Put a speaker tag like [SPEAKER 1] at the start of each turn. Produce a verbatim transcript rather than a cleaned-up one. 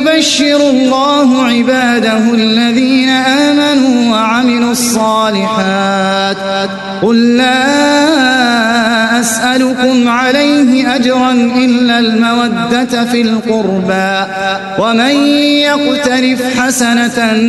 [SPEAKER 1] يبشر الله عباده الذين آمنوا وعملوا الصالحات قل لا أسألكم عليه أجرا إلا المودة في القربى ومن يقترف حسنة